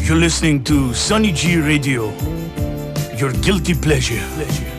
You're listening to Sunny G Radio, your guilty pleasure.